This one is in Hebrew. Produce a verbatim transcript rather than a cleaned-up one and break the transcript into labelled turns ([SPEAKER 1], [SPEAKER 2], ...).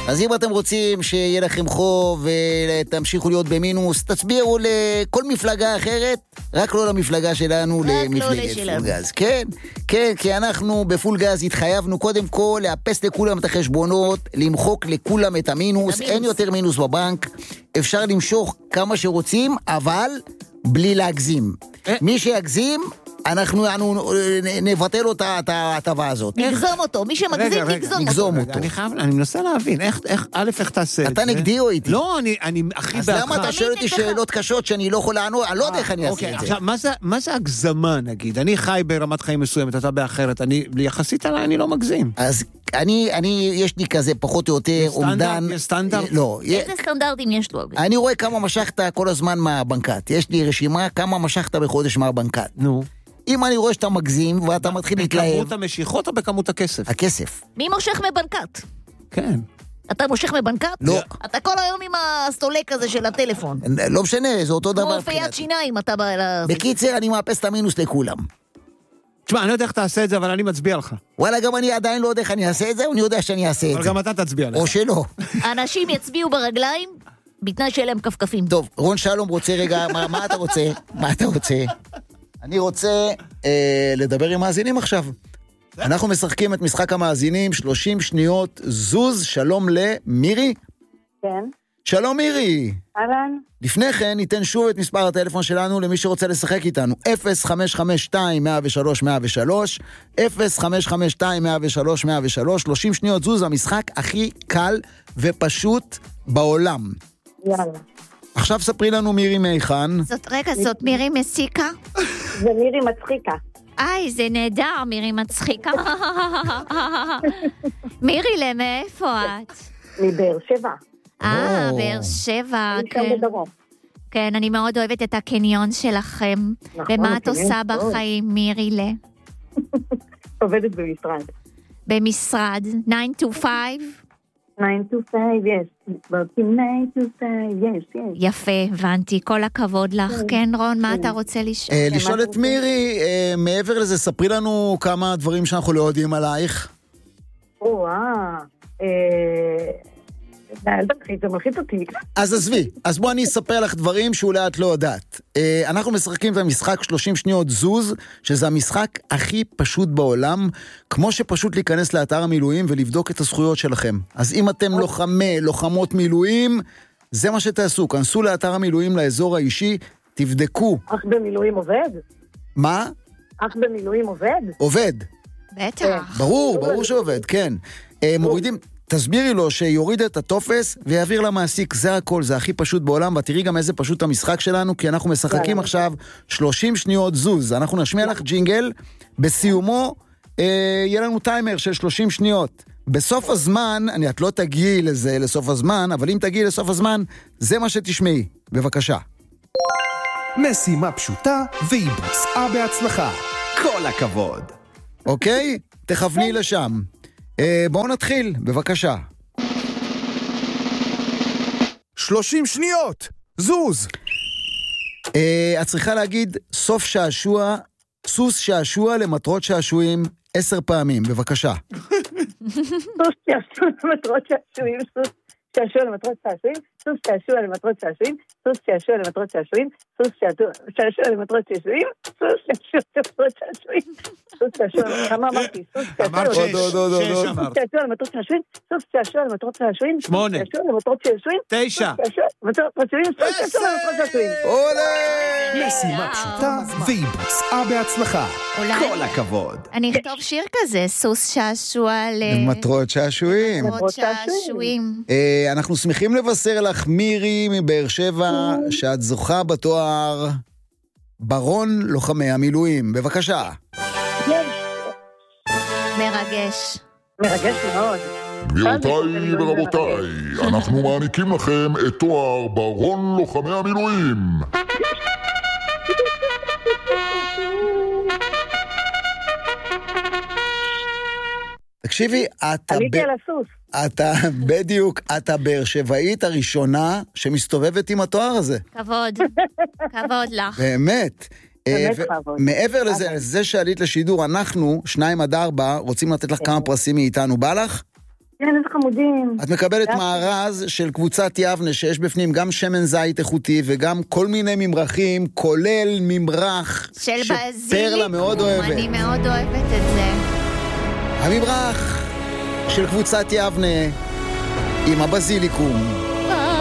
[SPEAKER 1] אז אם אתם רוצים שיהיה לכם חוב ותמשיכו להיות במינוס, תצביעו לכל מפלגה אחרת, רק לא למפלגה שלנו, למפלגת פול גז. כן, כן, כי אנחנו בפול גז התחייבנו קודם כל לאפס לכולם את החשבונות, למחוק לכולם את המינוס, אין יותר מינוס בבנק, אפשר למשוך כמה שרוצים, אבל בלי להגזים. מי שיגזים, אנחנו נבטל לו את ההטבה הזאת.
[SPEAKER 2] נגזום אותו, מי שמגזים, נגזום אותו.
[SPEAKER 3] אני חייב, אני מנסה להבין, א', איך תעשה את זה?
[SPEAKER 1] אתה נגדי או איתי?
[SPEAKER 3] לא, אני הכי
[SPEAKER 1] אז למה אתה שואל אותי שאלות קשות שאני לא יכול לענות? אני לא יודע איך אני אעשה את זה.
[SPEAKER 3] עכשיו, מה זה הגזמה, נגיד? אני חי ברמת חיים מסוימת, אתה באחרת, אני, יחסית עליי, אני לא מגזים.
[SPEAKER 1] אז אני, אני, יש לי כזה פחות או יותר אומדן.
[SPEAKER 3] יש סטנדרט?
[SPEAKER 1] לא.
[SPEAKER 2] איזה סטנדרטים יש לו?
[SPEAKER 1] אני רואה כמה משכת כל הזמן מהבנקת. יש לי רשימה כמה משכת בחודש מהבנקת.
[SPEAKER 3] נו.
[SPEAKER 1] אם אני רואה שאתה מגזים ואתה מתחיל להתלהב...
[SPEAKER 3] בכמות המשיכות או בכמות הכסף?
[SPEAKER 1] הכסף.
[SPEAKER 2] מי מושך מבנקת?
[SPEAKER 3] כן.
[SPEAKER 2] אתה מושך מבנקת?
[SPEAKER 1] לא.
[SPEAKER 2] אתה כל היום עם הסולק הזה של הטלפון.
[SPEAKER 1] לא משנה, זה אותו דבר.
[SPEAKER 2] כמו רופאיית שיניים, אתה בא...
[SPEAKER 1] בקיצר, אני מאפס את המינוס לכולם.
[SPEAKER 3] תשמע, אני לא יודע איך תעשה את זה, אבל אני מצביע לך.
[SPEAKER 1] וואלה, גם אני עדיין לא יודע איך אני אעשה את זה, אני יודע שאני אעשה את זה.
[SPEAKER 3] אבל גם אתה תצביע לך.
[SPEAKER 1] או שלא.
[SPEAKER 2] אנשים יצביעו ברגליים, בתנאי שיהיה להם כפכפים.
[SPEAKER 1] טוב, רון שלום רוצה רגע, מה, מה אתה רוצה? מה אתה רוצה? אני רוצה אה, לדבר עם מאזינים עכשיו. אנחנו משחקים את משחק המאזינים, שלושים שניות זוז, שלום למירי.
[SPEAKER 4] כן.
[SPEAKER 1] שלום מירי.
[SPEAKER 4] אהלן.
[SPEAKER 1] לפני כן ניתן שוב את מספר הטלפון שלנו למי שרוצה לשחק איתנו, אפס חמש חמש שתיים אפס שלוש אפס שלוש, אפס חמש חמש שתיים אפס שלוש אפס שלוש, שלושים שניות זוז, המשחק הכי קל ופשוט בעולם.
[SPEAKER 4] יאללה.
[SPEAKER 1] עכשיו ספרי לנו מירי מהיכן.
[SPEAKER 2] זאת, רגע, זאת מירי מסיקה?
[SPEAKER 4] זה מירי מצחיקה.
[SPEAKER 2] איי, זה נהדר, מירי מצחיקה. מירי, למאיפה את?
[SPEAKER 4] מבאר שבע.
[SPEAKER 2] אה, באר שבע, כן. כן, אני מאוד אוהבת את הקניון שלכם. ומה את עושה בחיים, מירי ל?
[SPEAKER 4] עובדת במשרד.
[SPEAKER 2] במשרד, nine to five?
[SPEAKER 4] nine to five, yes. nine to five, yes, yes.
[SPEAKER 2] יפה, הבנתי. כל הכבוד לך. כן, רון, מה אתה רוצה לשאול?
[SPEAKER 1] לשאול את מירי, מעבר לזה, ספרי לנו כמה דברים שאנחנו לא יודעים עלייך.
[SPEAKER 4] או, אה, זה מלחיץ אותי.
[SPEAKER 1] אז עזבי, אז בוא אני אספר לך דברים שאולי את לא יודעת. אנחנו משחקים את המשחק שלושים שניות זוז, שזה המשחק הכי פשוט בעולם, כמו שפשוט להיכנס לאתר המילואים ולבדוק את הזכויות שלכם. אז אם אתם לוחמי, לוחמות מילואים, זה מה שתעשו, כנסו לאתר המילואים לאזור האישי, תבדקו.
[SPEAKER 4] אח במילואים עובד?
[SPEAKER 1] מה?
[SPEAKER 4] אח במילואים עובד?
[SPEAKER 1] עובד.
[SPEAKER 2] בטח.
[SPEAKER 1] ברור, ברור שעובד, כן. מורידים... תסבירי לו שיוריד את הטופס ויעביר למעסיק, זה הכל, זה הכי פשוט בעולם, ותראי גם איזה פשוט המשחק שלנו, כי אנחנו משחקים עכשיו שלושים שניות זוז, אנחנו נשמיע לך ג'ינגל, בסיומו אה, יהיה לנו טיימר של שלושים שניות, בסוף הזמן, אני את לא תגיעי לזה לסוף הזמן, אבל אם תגיעי לסוף הזמן, זה מה שתשמעי, בבקשה.
[SPEAKER 5] משימה פשוטה והיא בוצעה בהצלחה, כל הכבוד.
[SPEAKER 1] אוקיי? תכווני לשם. בואו נתחיל, בבקשה.
[SPEAKER 5] שלושים שניות, זוז.
[SPEAKER 1] את צריכה להגיד סוף שעשוע, סוס שעשוע למטרות שעשועים עשר פעמים, בבקשה.
[SPEAKER 4] סוס שעשוע למטרות שעשועים, סוס שעשוע למטרות שעשועים, סוס שעשוע למטרות שעשועים, סוס שעשוע למטרות שעשועים, סוס שעשוע למטרות שעשועים, סוס שעשוע למטרות שעשועים, סוס שעשוע, כמה אמרתי? סוס שעשוע למטרות שעשועים, סוס שעשוע למטרות שעשועים,
[SPEAKER 3] שמונה,
[SPEAKER 4] שעשוע למטרות שעשועים,
[SPEAKER 3] תשע,
[SPEAKER 4] למטרות שעשועים.
[SPEAKER 1] עולה!
[SPEAKER 5] משימה פשוטה והיא בוצעה בהצלחה, כל הכבוד.
[SPEAKER 2] אני אכתוב שיר כזה, סוס שעשוע
[SPEAKER 1] למטרות שעשועים.
[SPEAKER 2] למטרות שעשועים.
[SPEAKER 1] אנחנו שמחים לבשר לך מירי מבאר שבע שאת זוכה בתואר ברון לוחמי המילואים. בבקשה.
[SPEAKER 2] מרגש.
[SPEAKER 4] מרגש מאוד.
[SPEAKER 6] גבירותיי ורבותיי, אנחנו מעניקים לכם את תואר ברון לוחמי המילואים.
[SPEAKER 1] תקשיבי, אתה...
[SPEAKER 4] עליתי על הסוס.
[SPEAKER 1] אתה, בדיוק, אתה באר שבעית הראשונה שמסתובבת עם התואר הזה.
[SPEAKER 2] כבוד, כבוד לך.
[SPEAKER 1] באמת.
[SPEAKER 4] באמת כבוד.
[SPEAKER 1] מעבר לזה, זה שעלית לשידור, אנחנו, שניים עד ארבע, רוצים לתת לך כמה פרסים מאיתנו. בא לך?
[SPEAKER 4] כן, איזה חמודים.
[SPEAKER 1] את מקבלת מארז של קבוצת יבנה, שיש בפנים גם שמן זית איכותי, וגם כל מיני ממרחים, כולל ממרח
[SPEAKER 2] של בזיליקום.
[SPEAKER 1] שפרלה מאוד אוהבת.
[SPEAKER 2] אני מאוד אוהבת את זה.
[SPEAKER 1] הממרח של קבוצת יבנה עם הבזיליקום.